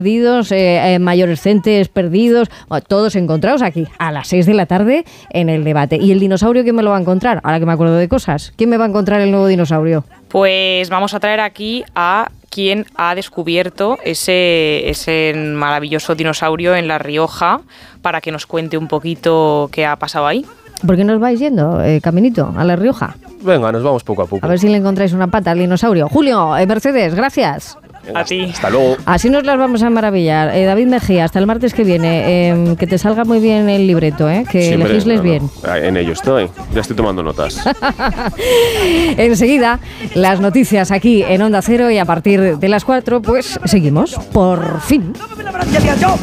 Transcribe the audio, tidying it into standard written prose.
perdidos, mayorescentes perdidos, todos encontrados aquí a las 6 de la tarde en el debate. ¿Y el dinosaurio quién me lo va a encontrar? Ahora que me acuerdo de cosas. ¿Quién me va a encontrar el nuevo dinosaurio? Pues vamos a traer aquí a quien ha descubierto ese maravilloso dinosaurio en La Rioja para que nos cuente un poquito qué ha pasado ahí. ¿Por qué nos vais yendo, caminito, a La Rioja? Venga, nos vamos poco a poco. A ver si le encontráis una pata al dinosaurio. Julio, Mercedes, gracias. A ti. Hasta luego. Así nos las vamos a maravillar. David Mejía, hasta el martes que viene. Que te salga muy bien el libreto, que Sí, legisles bien. En ello estoy. Ya estoy tomando notas. Enseguida, las noticias aquí en Onda Cero y a partir de las 4, pues seguimos. Por fin.